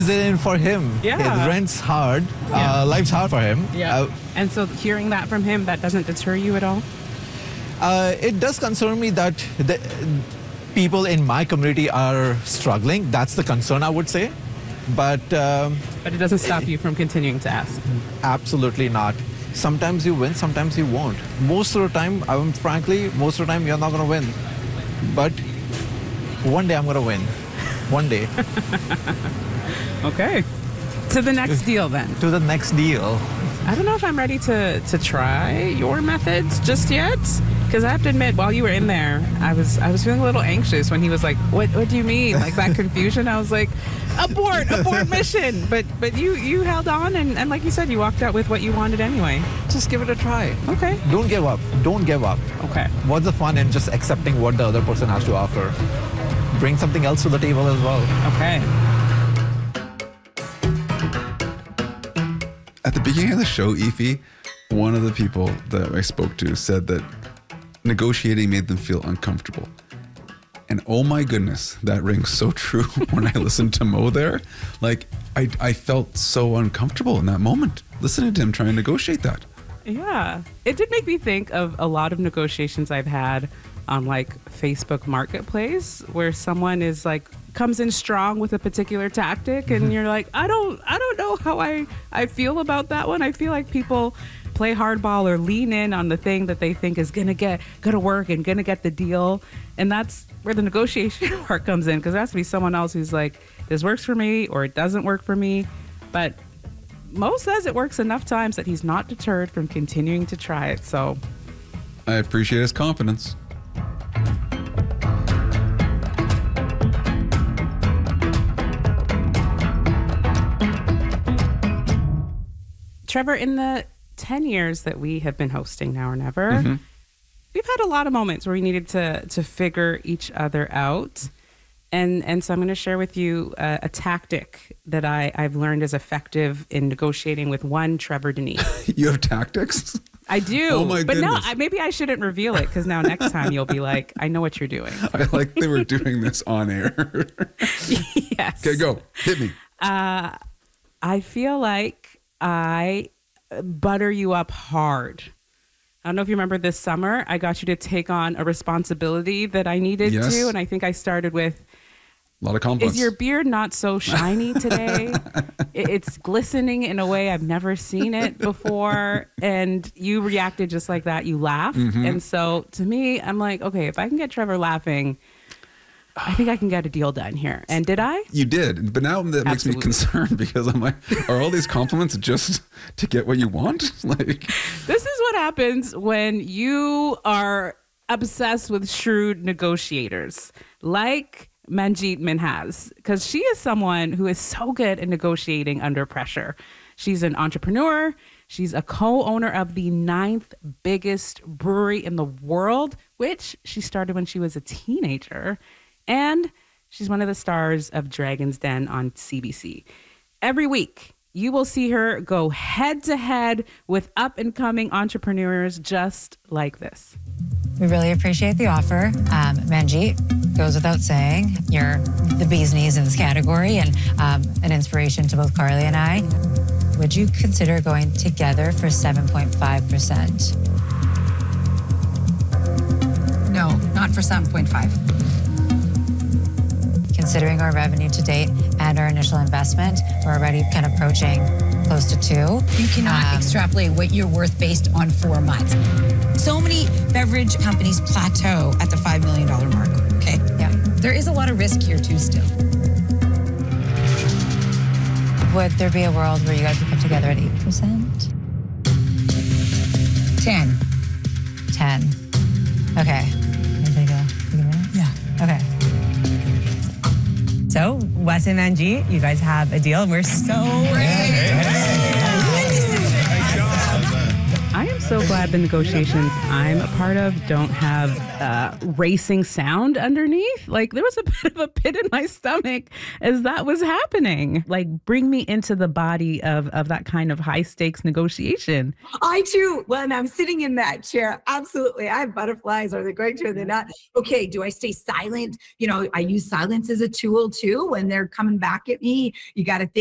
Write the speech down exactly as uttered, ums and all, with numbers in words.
in for him. Yeah. His rent's hard. Yeah. Uh, life's hard for him. Yeah. Uh, and so hearing that from him, that doesn't deter you at all? uh, it does concern me that the people in my community are struggling. That's the concern, I would say. But um, But it doesn't stop you from continuing to ask. absolutely not. Sometimes you win, sometimes you won't. Most of the time, I'm frankly, most of the time you're not going to win. But one day I'm going to win. One day. Okay. To the next deal then. To the next deal. I don't know if I'm ready to, to try your methods just yet. Because I have to admit, while you were in there, I was I was feeling a little anxious when he was like, what what do you mean? Like that confusion. I was like, abort, abort mission. But but you, you held on and, and like you said, you walked out with what you wanted anyway. Just give it a try. Okay. Don't give up. Don't give up. Okay. What's the fun in just accepting what the other person has to offer? Bring something else to the table as well. Okay. At the beginning of the show, Efi, one of the people that I spoke to said that negotiating made them feel uncomfortable. And oh my goodness, that rings so true when I listened to Mo there. Like, I, I felt so uncomfortable in that moment, listening to him try and negotiate that. Yeah. It did make me think of a lot of negotiations I've had on like Facebook Marketplace where someone is like comes in strong with a particular tactic and mm-hmm. you're like, I don't I don't know how I, I feel about that one. I feel like people play hardball or lean in on the thing that they think is gonna get gonna work and gonna get the deal. And that's where the negotiation part comes in, because there has to be someone else who's like, this works for me or it doesn't work for me. But Mo says it works enough times that he's not deterred from continuing to try it. So I appreciate his confidence. Trevor, in the ten years that we have been hosting Now or Never, Mm-hmm. we've had a lot of moments where we needed to to figure each other out. And and so I'm going to share with you uh, a tactic that I, I've learned is effective in negotiating with one Trevor Denis. You have tactics? I do. Oh my but goodness. no, I, maybe I shouldn't reveal it, because now next time you'll be like, I know what you're doing. I like they were doing this on air. Yes. Okay, go. Hit me. Uh, I feel like I butter you up hard. I don't know if you remember this summer, I got you to take on a responsibility that I needed Yes. to. And I think I started with, A lot of compliments. is your beard not so shiny today? It- It's glistening in a way I've never seen it before. And you reacted just like that. You laughed. Mm-hmm. And so to me, I'm like, okay, if I can get Trevor laughing, I think I can get a deal done here. And did I? You did, but now that makes me Absolutely. concerned, because I'm like, are all these compliments just to get what you want? Like, This is what happens when you are obsessed with shrewd negotiators, like Manjeet Minhas, because she is someone who is so good at negotiating under pressure. She's an entrepreneur. She's a co-owner of the ninth biggest brewery in the world, which she started when she was a teenager. And she's one of the stars of Dragon's Den on C B C. Every week, you will see her go head to head with up and coming entrepreneurs just like this. We really appreciate the offer. Um, Manjeet, goes without saying, you're the bee's knees in this category and um, an inspiration to both Carly and I. Would you consider going together for seven point five percent? No, not for seven point five. Considering our revenue to date and our initial investment, we're already kind of approaching close to two. You cannot Um, extrapolate what you're worth based on four months. So many beverage companies plateau at the five million dollars mark, okay? Yeah. There is a lot of risk here too still. Would there be a world where you guys would come together at eight percent? ten. ten. Okay. Can I take a, take a minute? Yeah. Okay. So, Wes and Manjeet, you guys have a deal, and we're so I am so glad the negotiations I'm a part of don't have uh, racing sound underneath. Like there was a bit of a pit in my stomach as that was happening. Like bring me into the body of, of that kind of high stakes negotiation. I too, when I'm sitting in that chair, absolutely. I have butterflies. Are they going to, are they not? Okay, do I stay silent? You know, I use silence as a tool too when they're coming back at me. You got to think.